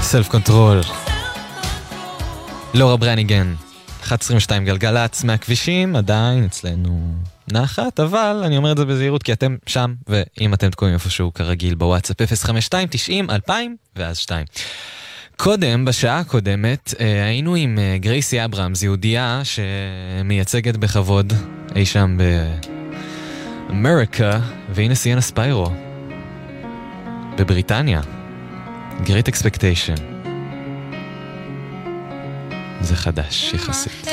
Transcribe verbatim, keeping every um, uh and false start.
סלף קונטרול. לורה ברניגן. אחת עשרים ושתיים גלגלצ מהכבישים, עדיין אצלנו נחת, אבל אני אומר את זה בזהירות כי אתם שם, ואם אתם תקועים איפשהו כרגיל בוואטסאפ אפס חמש שתיים תשעים אלפיים ואז שתיים. קודם, בשעה הקודמת, היינו עם גרייסי אברהמס, יהודייה שמייצגת בכבוד אי שם באמריקה, והנה סיאנה ספיירו בבריטניה. Great Expectation. זה חדש יחסית.